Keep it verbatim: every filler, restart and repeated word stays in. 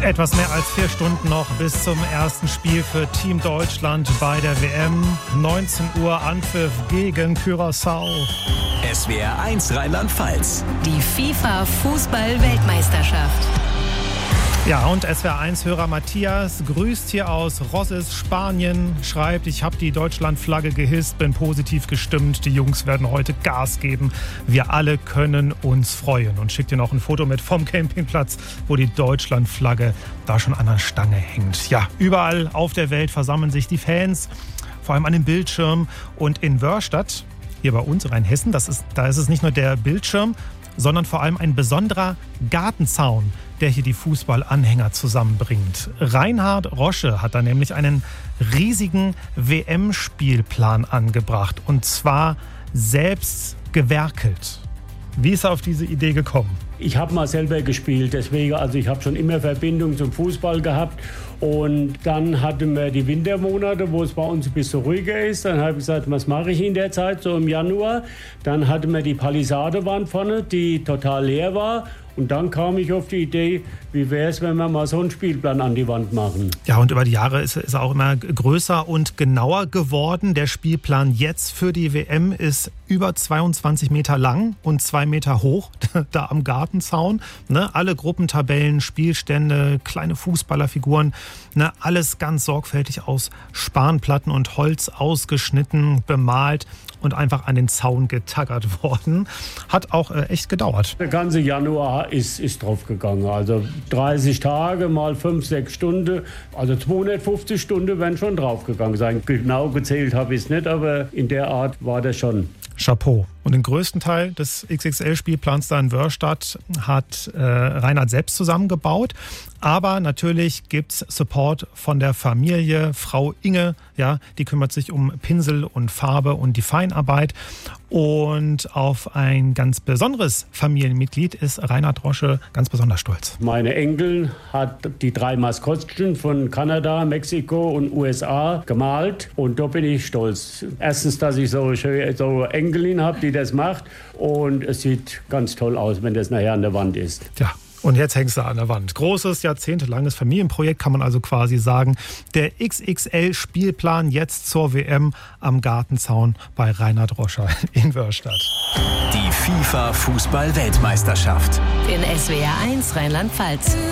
Etwas mehr als vier Stunden noch bis zum ersten Spiel für Team Deutschland bei der W M. neunzehn Uhr Anpfiff gegen Curaçao. S W R eins Rheinland-Pfalz. Die FIFA-Fußball-Weltmeisterschaft. Ja, und S W R eins-Hörer Matthias grüßt hier aus Rosses, Spanien, schreibt, ich habe die Deutschlandflagge gehisst, bin positiv gestimmt, die Jungs werden heute Gas geben, wir alle können uns freuen. Und schickt dir noch ein Foto mit vom Campingplatz, wo die Deutschlandflagge da schon an der Stange hängt. Ja, überall auf der Welt versammeln sich die Fans, vor allem an den Bildschirmen. Und in Wörrstadt, hier bei uns in Rheinhessen, das ist, da ist es nicht nur der Bildschirm, sondern vor allem ein besonderer Gartenzaun, der hier die Fußballanhänger zusammenbringt. Reinhard Rosche hat da nämlich einen riesigen W M-Spielplan angebracht und zwar selbst gewerkelt. Wie ist er auf diese Idee gekommen? Ich habe mal selber gespielt, deswegen, also ich habe schon immer Verbindung zum Fußball gehabt. Und dann hatten wir die Wintermonate, wo es bei uns ein bisschen ruhiger ist. Dann habe ich gesagt, was mache ich in der Zeit, so im Januar. Dann hatten wir die Palisadewand vorne, die total leer war. Und dann kam ich auf die Idee, wie wäre es, wenn wir mal so einen Spielplan an die Wand machen. Ja, und über die Jahre ist, ist er auch immer größer und genauer geworden. Der Spielplan jetzt für die W M ist über zweiundzwanzig Meter lang und zwei Meter hoch, da am Gartenzaun. Ne, alle Gruppentabellen, Spielstände, kleine Fußballerfiguren, ne, alles ganz sorgfältig aus Spanplatten und Holz ausgeschnitten, bemalt und einfach an den Zaun getaggert worden. Hat auch äh, echt gedauert. Der ganze Januar ist, ist drauf gegangen. Also dreißig Tage mal fünf, sechs Stunden. Also zweihundertfünfzig Stunden werden schon draufgegangen sein. Genau gezählt habe ich es nicht, aber in der Art war das schon. Chapeau. Und den größten Teil des X X L-Spielplans da in Wörrstadt hat äh, Reinhard selbst zusammengebaut. Aber natürlich gibt es Support von der Familie. Frau Inge, ja, die kümmert sich um Pinsel und Farbe und die Feinarbeit. Und auf ein ganz besonderes Familienmitglied ist Reinhard Rosche ganz besonders stolz. Meine Enkel hat die drei Maskottchen von Kanada, Mexiko und U S A gemalt. Und da bin ich stolz. Erstens, dass ich so, schön, so Enkelin habe, die das macht. Und es sieht ganz toll aus, wenn das nachher an der Wand ist. Ja. Und jetzt hängst du an der Wand. Großes, jahrzehntelanges Familienprojekt, kann man also quasi sagen. Der X X L-Spielplan jetzt zur W M am Gartenzaun bei Reinhard Rosche in Wörrstadt. Die FIFA-Fußball-Weltmeisterschaft. In S W R eins Rheinland-Pfalz.